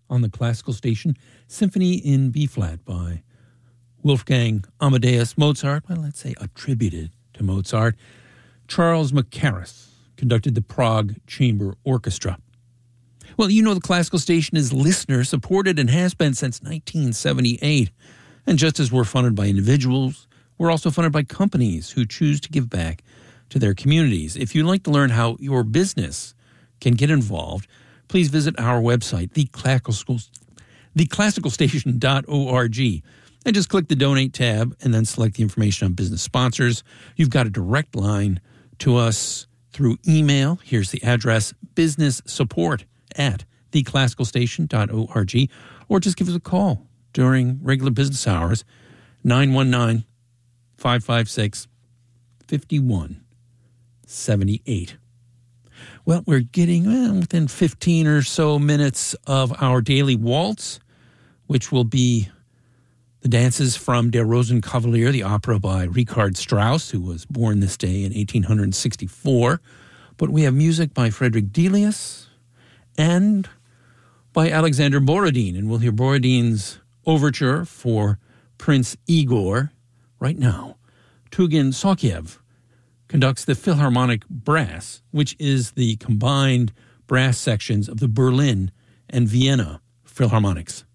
on the classical station, Symphony in B-flat by Wolfgang Amadeus Mozart, well, let's say attributed to Mozart. Charles Mackerras conducted the Prague Chamber Orchestra. Well, you know the classical station is listener-supported and has been since 1978. And just as we're funded by individuals, we're also funded by companies who choose to give back to their communities. If you'd like to learn how your business can get involved, please visit our website, theclassicalstation.org, and just click the Donate tab and then select the information on business sponsors. You've got a direct line to us through email. Here's the address, businesssupport@theclassicalstation.org, or just give us a call during regular business hours, 919-556-5178. Well, we're getting within 15 or so minutes of our daily waltz, which will be the dances from Der Rosenkavalier, the opera by Richard Strauss, who was born this day in 1864. But we have music by Frederick Delius and by Alexander Borodin, and we'll hear Borodin's overture for Prince Igor right now. Tugin Sokiev conducts the Philharmonic Brass, which is the combined brass sections of the Berlin and Vienna Philharmonics.